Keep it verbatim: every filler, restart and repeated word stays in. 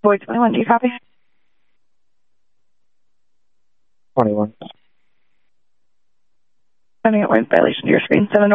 Boyd twenty-one, do you copy? twenty-one. Sending it with violation to your screen. seven